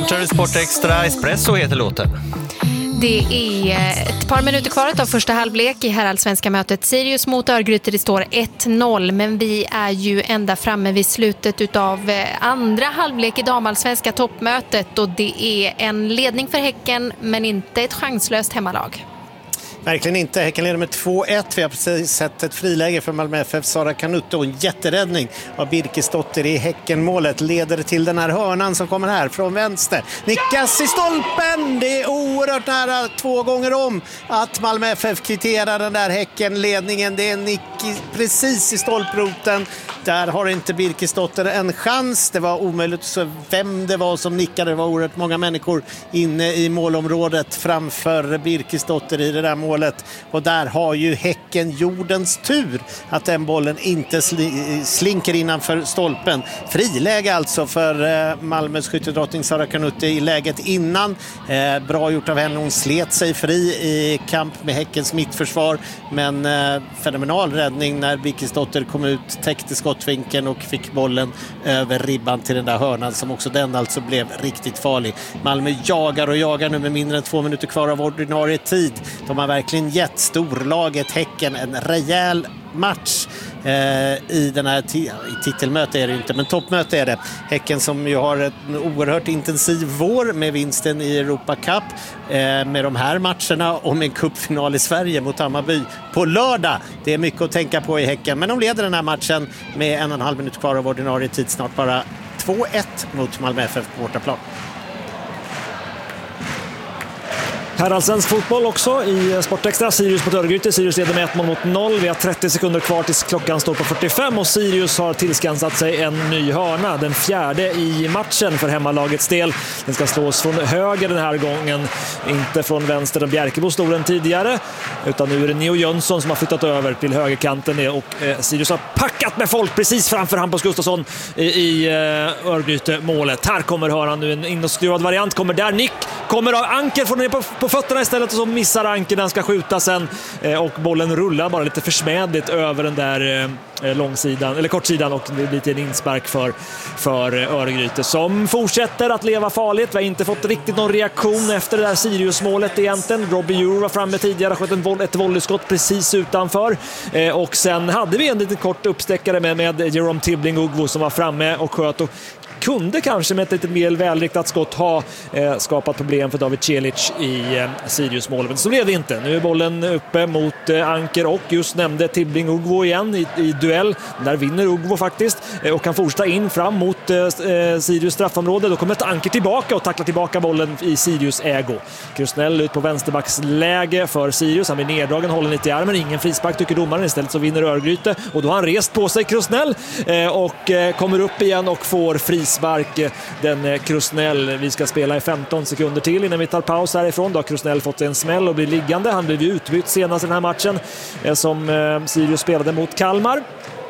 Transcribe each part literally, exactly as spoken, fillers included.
supporter, Sportextra Espresso heter låten. Det är ett par minuter kvar av första halvlek i herrallsvenska mötet. Sirius mot Örgryte, det står ett noll, men vi är ju ända framme vid slutet av andra halvlek i damallsvenska toppmötet, och det är en ledning för Häcken men inte ett chanslöst hemmalag. Verkligen inte. Häcken leder med två ett. Vi har precis sett ett friläge för Malmö F F. Sara Kanutte och en jätteräddning av Birkesdotter i Häckenmålet. Leder till den här hörnan som kommer här från vänster. Nickas i stolpen. Det är oerhört nära två gånger om att Malmö F F kvitterar den där Häckenledningen. Det är nick precis i stolproten. Där har inte Birkesdotter en chans. Det var omöjligt att se vem det var som nickade. Det var oerhört många människor inne i målområdet framför Birkesdotter i det där målet. Och där har ju Häcken jordens tur att den bollen inte sli- slinker innanför stolpen. Friläge alltså för eh, Malmös skyttedrottning Sara Kanutte i läget innan. Eh, bra gjort av henne. Hon slet sig fri i kamp med Häckens mittförsvar. Men eh, fenomenal räddning när Birkesdotter kom ut, täckte skottvinkeln och fick bollen över ribban till den där hörnan som också den alltså blev riktigt farlig. Malmö jagar och jagar nu med mindre än två minuter kvar av ordinarie tid. De har verkligen gett storlaget Häcken en rejäl match eh, i den här t- i titelmöte är det inte, men toppmöte är det. Häcken som ju har en oerhört intensiv vår med vinsten i Europa Cup eh, med de här matcherna och med en cupfinal i Sverige mot Hammarby på lördag. Det är mycket att tänka på i Häcken, men de leder den här matchen med en och en halv minut kvar av ordinarie tid, snart bara två ett mot Malmö F F på bortaplan. Herrallsvensk fotboll också i Sportextra. Sirius mot Örgryte. Sirius leder med ett mål mot noll. Vi har trettio sekunder kvar tills klockan står på fyrtiofem och Sirius har tillskansat sig en ny hörna. Den fjärde i matchen för hemmalagets del. Den ska slås från höger den här gången. Inte från vänster där Bjärkebo stod den tidigare. Utan nu är det Neo Jönsson som har flyttat över till högerkanten. Och eh, Sirius har packat med folk precis framför Hampus Gustafsson i, i eh, Örgryte-målet. Här kommer hörnan nu. En inåtskruvad variant kommer där. Nick kommer av Anker från ner på, på fötterna istället och så missar Anker när han ska skjuta sen eh, och bollen rullar bara lite försmädligt över den där eh, långsidan, eller kortsidan, och det blir till en inspark för, för Örgryte som fortsätter att leva farligt. Vi har inte fått riktigt någon reaktion efter det där Sirius-målet egentligen. Robbie Euro var framme tidigare och sköt en voll, ett volleyskott precis utanför eh, och sen hade vi en liten kort uppstäckare med, med Jerome Tibbling-Ugvo som var framme och sköt och kunde kanske med ett lite mer välriktat skott ha eh, skapat problem för David Celic i eh, Sirius-målet. Men så blev det inte. Nu är bollen uppe mot eh, Anker och just nämnde Tibbling Ugvo igen i, i duell. Där vinner Ugvo faktiskt eh, och kan fortsätta in fram mot eh, Sirius straffområde. Då kommer ett Anker tillbaka och tacklar tillbaka bollen i Sirius ägo. Krusnell ut på vänsterbacksläge för Sirius. Han blir neddragen, håller lite i armen. Ingen frispark tycker domaren. Istället så vinner Örgryte och då har han rest på sig Krusnell eh, och eh, kommer upp igen och får frispark. Spark den Krusnell. Vi ska spela i femton sekunder till innan vi tar paus härifrån. Då har Krusnell fått en smäll och blir liggande. Han blev utbytt senast i den här matchen som Sirius spelade mot Kalmar.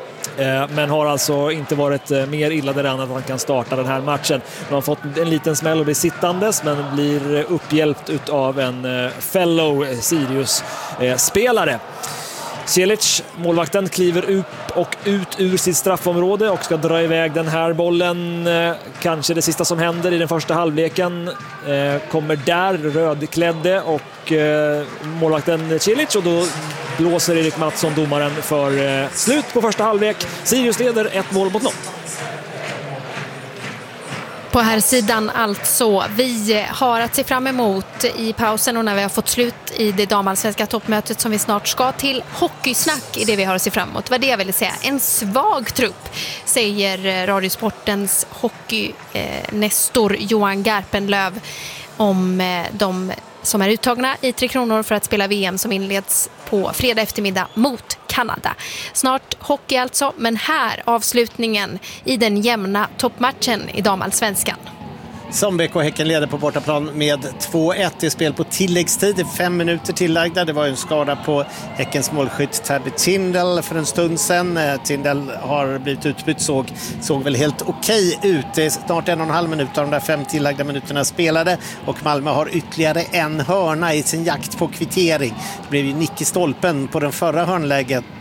Men har alltså inte varit mer illa där än att han kan starta den här matchen. Han har fått en liten smäll och blir sittandes men blir upphjälpt av en fellow Sirius-spelare. Celic, målvakten, kliver upp och ut ur sitt straffområde och ska dra iväg den här bollen. Kanske det sista som händer i den första halvleken. Kommer där, rödklädde och målvakten Celic, och då blåser Erik Mattsson, domaren, för slut på första halvlek. Sirius leder ett mål mot noll. På här sidan alltså. Vi har att se fram emot i pausen och när vi har fått slut i det damallsvenska toppmötet som vi snart ska till. Hockeysnack är det vi har att se fram emot. Vad det jag vill säga. En svag trupp, säger Radiosportens hockey-nestor Johan Garpenlöv om de som är uttagna i Tre Kronor för att spela V M som inleds på fredag eftermiddag mot Kanada. Snart hockey alltså, men här avslutningen i den jämna toppmatchen i damallsvenskan. Som B K Häcken leder på bortaplan med två ett i spel på tilläggstid. Fem minuter tillagda. Det var ju en skada på Häckens målskytt Tabby Tindall för en stund sedan. Tindall har blivit utbytt, såg, såg väl helt okej ut. Det är snart en och en halv minut av de där fem tillagda minuterna spelade. Och Malmö har ytterligare en hörna i sin jakt på kvittering. Det blev ju nick i stolpen på den förra hörnläget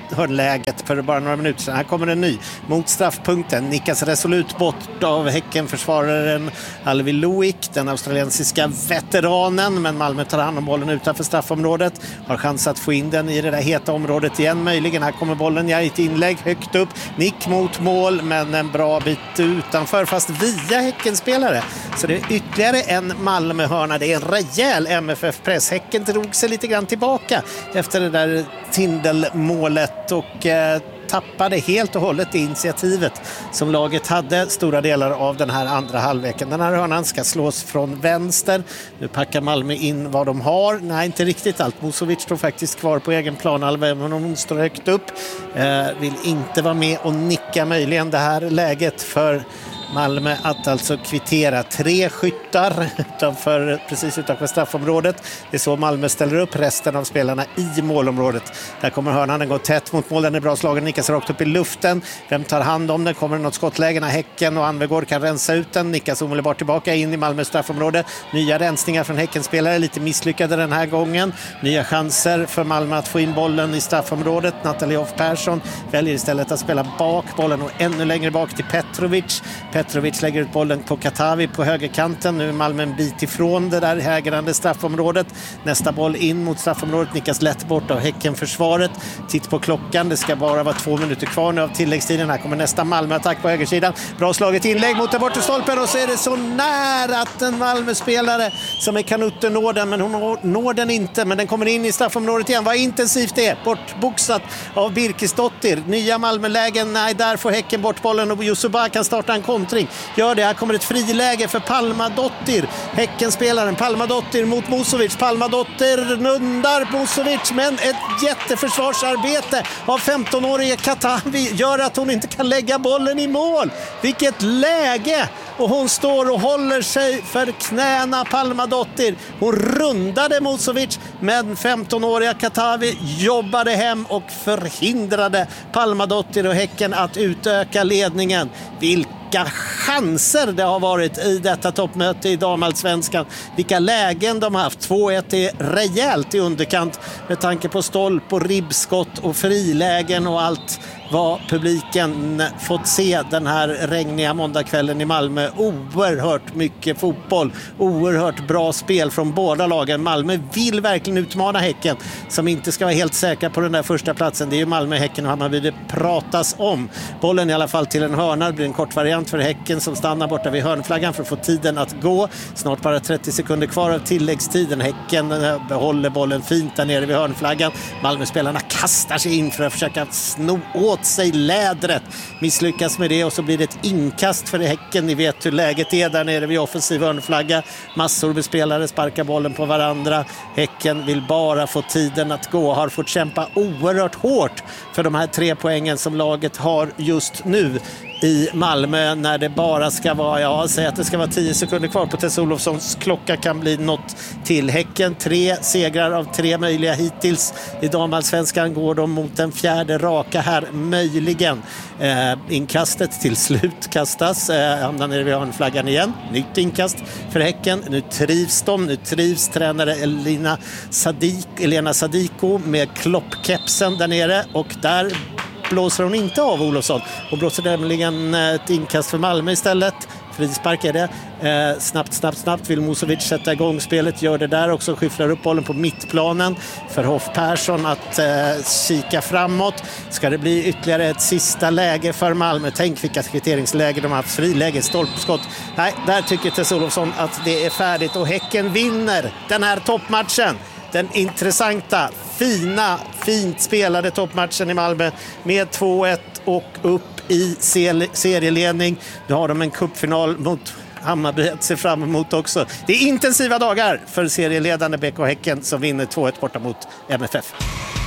hörnläget för bara några minuter sedan. Här kommer en ny mot straffpunkten. Nickas resolut bort av Häcken-försvararen Alvi Luik, den australiensiska veteranen, men Malmö tar hand om bollen utanför straffområdet. Har chans att få in den i det där heta området igen möjligen. Här kommer bollen, ja, ett inlägg högt upp. Nick mot mål, men en bra bit utanför, fast via Häckenspelare. Så det är ytterligare en Malmö-hörna. Det är en rejäl M F F-press. Häcken drog sig lite grann tillbaka efter det där Tindel-målet och eh, tappade helt och hållet det initiativet som laget hade stora delar av den här andra halvleken. Den här hörnan ska slås från vänster. Nu packar Malmö in vad de har. Nej, inte riktigt allt. Musovic står faktiskt kvar på egen planhalva, även om hon står högt upp. Eh, vill inte vara med och nicka möjligen det här läget för Malmö att alltså kvittera. Tre skyttar utanför, precis utanför straffområdet. Det är så Malmö ställer upp resten av spelarna i målområdet. Där kommer hörnan, den går tätt mot mål, den är bra slagen, nickas rakt upp i luften. Vem tar hand om den? Kommer det något skottläge när Häcken och Anvegård kan rensa ut den? Nickas omedelbart tillbaka in i Malmö straffområde. Nya rensningar från Häckenspelare, lite misslyckade den här gången. Nya chanser för Malmö att få in bollen i straffområdet. Nathalie Hoff Persson väljer istället att spela bak bollen och ännu längre bak till Petrovic. Petrovic lägger ut bollen på Katavi på högerkanten. Nu är Malmö en bit ifrån det där hägrande straffområdet. Nästa boll in mot straffområdet nickas lätt bort av Häckenförsvaret. Titt på klockan, det ska bara vara två minuter kvar nu av tilläggstiden. Här kommer nästa Malmö-attack på högersidan. Bra slaget inlägg mot den bortre stolpen och så är det så nära att en Malmö-spelare som är Kanutte når den, men hon når den inte. Men den kommer in i straffområdet igen. Vad intensivt det är. Bortboxat av Birkesdottir. Nya Malmö-lägen. Nej, där får Häcken bort bollen och Yusuba kan starta en kontring. Gör det. Här kommer ett friläge för Palmadottir. Häckenspelaren Palmadottir mot Musovic. Palmadottir nundar Musovic, men ett jätteförsvarsarbete av femtonårige Katavi gör att hon inte kan lägga bollen i mål. Vilket läge! Och hon står och håller sig för knäna, Palmadottir. Hon rundade Musovic, men femtonåriga Katavi jobbade hem och förhindrade Palmadottir och Häcken att utöka ledningen. Vilka chanser det har varit i detta toppmöte i damallsvenskan. Vilka lägen de har haft. två ett är rejält i underkant med tanke på stolp och ribbskott och frilägen och allt vad publiken fått se den här regniga måndagskvällen i Malmö. Oerhört mycket fotboll, oerhört bra spel från båda lagen. Malmö vill verkligen utmana Häcken som inte ska vara helt säkra på den där första platsen. Det är ju Malmö, Häcken och Hammarby det pratas om. Bollen i alla fall till en hörna, det blir en kort variant för Häcken som stannar borta vid hörnflaggan för att få tiden att gå. Snart bara trettio sekunder kvar av tilläggstiden. Häcken behåller bollen fint där nere vid hörnflaggan. Malmö-spelarna kastar sig in för att försöka sno åt sig lädret. Misslyckas med det och så blir det ett inkast för Häcken. Ni vet hur läget är där nere vid offensiv hörnflagga. Massor med spelare sparkar bollen på varandra. Häcken vill bara få tiden att gå. Har fått kämpa oerhört hårt för de här tre poängen som laget har just nu i Malmö när det bara ska vara, ja, säg att det ska vara tio sekunder kvar på Tess Olofssons klocka, kan bli något till. Häcken, tre segrar av tre möjliga hittills i damallsvenskan, går de mot den fjärde raka här möjligen. Eh, inkastet till slut kastas, eh, hamnar nere vid hörnflaggan igen. Nytt inkast för Häcken. Nu trivs de, nu trivs tränare Elina Sadik, Elena Sadiko med kloppkepsen där nere och där blåser hon inte av Olofsson och blåser nämligen ett inkast för Malmö istället. Frispark är det. Eh, snabbt, snabbt, snabbt vill Musovic sätta igång spelet. Gör det där också. Skyfflar upp bollen på mittplanen för Hoff Persson att eh, kika framåt. Ska det bli ytterligare ett sista läge för Malmö? Tänk vilka kvitteringsläge de har haft. Friläge, stolpskott. Nej, där tycker Tess Olofsson att det är färdigt och Häcken vinner den här toppmatchen. Den intressanta, fina, fint spelade toppmatchen i Malmö med två ett och upp i serieledning. Nu har de en cupfinal mot Hammarby att se fram emot också. Det är intensiva dagar för serieledande B K Häcken som vinner två ett borta mot M F F.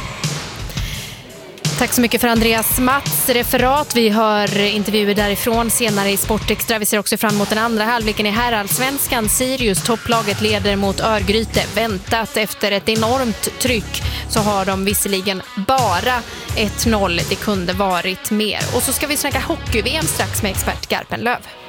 Tack så mycket för Andreas Mats referat. Vi hör intervjuer därifrån senare i Sportextra. Vi ser också fram emot den andra halvleken i herrallsvenskan. Sirius, topplaget, leder mot Örgryte. Väntat efter ett enormt tryck så har de visserligen bara ett noll. Det kunde varit mer. Och så ska vi snacka hockey-V M strax med expert Garpenlöv.